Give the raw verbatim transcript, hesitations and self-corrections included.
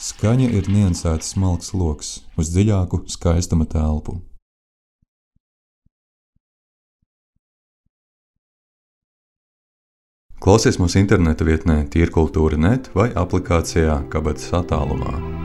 Skaņa ir niansēts smalks loks uz dziļāku skaistuma telpu. Klausies mūsu interneta vietnē tīrkultūra punkt net vai aplikācijā Kabatas attālumā.